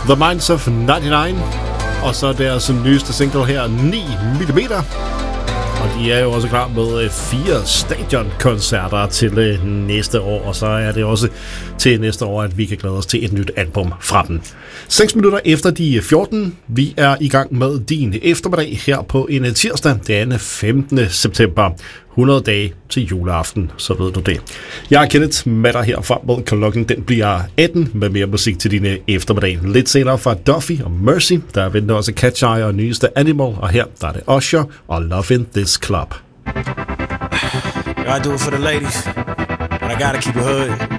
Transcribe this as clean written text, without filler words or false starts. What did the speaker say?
The Minds of 99, og så deres nyeste single her, 9mm. Og de er jo også klar med 4 stadionkoncerter til næste år, og så er det også til næste år, at vi kan glæde os til et nyt album fra dem. 6 minutter efter de 14, vi er i gang med din eftermiddag her på en tirsdag, den 15. september. 100 dage til juleaften, så ved du det. Jeg er Kenneth med dig her frem med klokken. Den bliver 18 med mere musik til dine eftermiddag. Lidt senere fra Duffy og Mercy, der venter også Catch Eye og nyeste Animal, og her der er det Usher og Love in This Club. I do it for the ladies, but I gotta keep it hood.